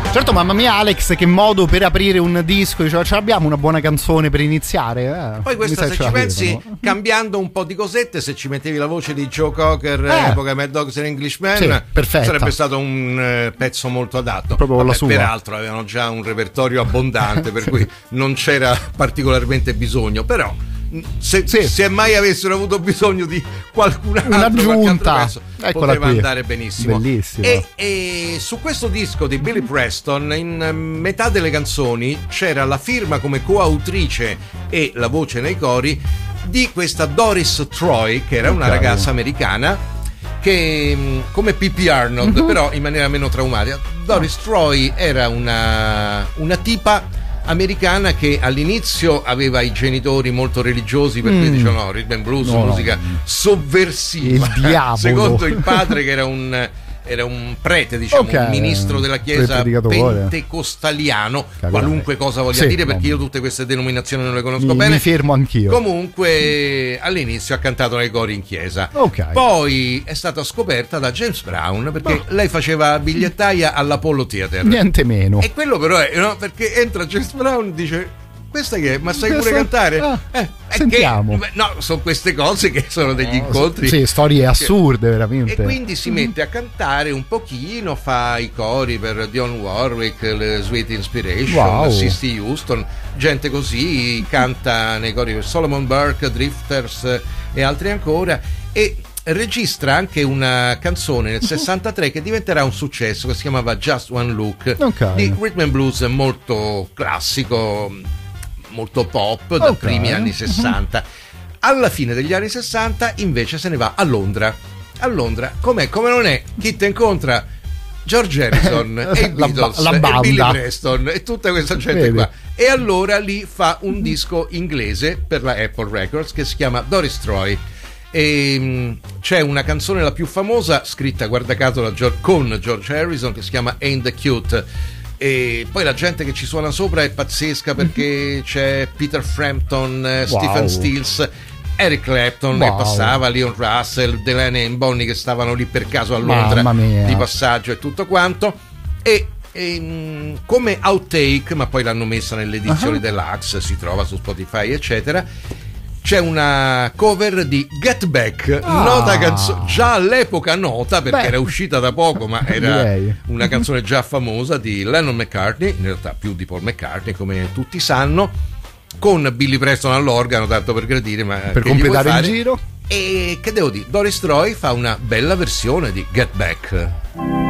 Certo, mamma mia Alex, che modo per aprire un disco, cioè, abbiamo una buona canzone per iniziare. Poi questa, se ci pensi, cambiando un po' di cosette, se ci mettevi la voce di Joe Cocker, epoca Mad Dogs and Englishman, sì, sarebbe stato un pezzo molto adatto. Proprio la sua. Peraltro avevano già un repertorio abbondante, per cui non c'era particolarmente bisogno, però se mai avessero avuto bisogno di qualcun altro, un'aggiunta, poteva andare benissimo. Bellissimo. E su questo disco di Billy Preston, in metà delle canzoni c'era la firma come coautrice e la voce nei cori di questa Doris Troy, che era una ragazza americana che, come P.P. Arnold, però in maniera meno traumatica. Doris Troy era una tipa americana che all'inizio aveva i genitori molto religiosi, per cui dicevano no, rhythm and blues, musica sovversiva, il diavolo. Secondo il padre, che era un prete, diciamo, un ministro della chiesa pentecostaliano, qualunque cosa voglia dire, perché io tutte queste denominazioni non le conosco bene. Mi fermo anch'io. Comunque all'inizio ha cantato nei cori in chiesa, poi è stata scoperta da James Brown perché lei faceva bigliettaia all'Apollo Theater, niente meno. E quello però è, no? Perché entra James Brown e dice: questa che è? Ma sai pure cantare? Sentiamo. No, sono queste cose che sono degli incontri. Sì, storie assurde, veramente. E quindi si mette a cantare un pochino, fa i cori per Dionne Warwick, le Sweet Inspiration, Sisti Houston, gente così, canta nei cori per Solomon Burke, Drifters e altri ancora, e registra anche una canzone nel 63 che diventerà un successo, che si chiamava Just One Look, di rhythm and blues molto classico, molto pop, dai primi anni 60. Alla fine degli anni 60 invece se ne va a Londra. A Londra, come non è, chi te incontra? George Harrison e i Beatles e Billy Preston e tutta questa gente qua. E allora lì fa un disco inglese per la Apple Records che si chiama Doris Troy. E c'è una canzone, la più famosa, scritta guarda caso con George Harrison, che si chiama Ain't the Cute, e poi la gente che ci suona sopra è pazzesca, perché c'è Peter Frampton, Stephen Stills, Eric Clapton che passava, Leon Russell, Delaney e Bonnie che stavano lì per caso a Londra di passaggio e tutto quanto, e come outtake, ma poi l'hanno messa nelle edizioni deluxe, si trova su Spotify eccetera, c'è una cover di Get Back, nota canzone, già all'epoca nota perché era uscita da poco, ma era una canzone già famosa di Lennon McCartney, in realtà più di Paul McCartney come tutti sanno, con Billy Preston all'organo, tanto per gradire, ma per completare il giro. E che devo dire, Doris Troy fa una bella versione di Get Back.